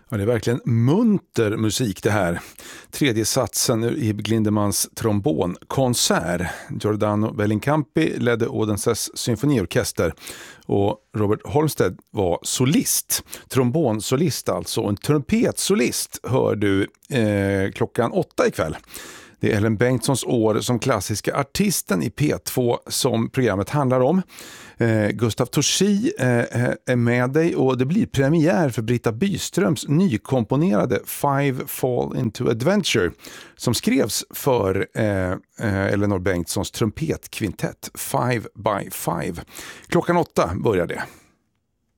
Ja, det är verkligen munter musik det här. Tredje satsen ur Ib Glindemans trombonkonsert. Giordano Bellincampi ledde Odenses symfoniorkester och Robert Holmsted var solist. Trombonsolist alltså, och en trumpetsolist hör du klockan 8 ikväll. Det är Ellen Bengtssons år som klassiska artisten i P2 som programmet handlar om. Gustav Torsi är med dig och det blir premiär för Britta Byströms nykomponerade Five Fall into Adventure som skrevs för Eleanor Bengtssons trumpetkvintett 5 by 5. Klockan 8 börjar det.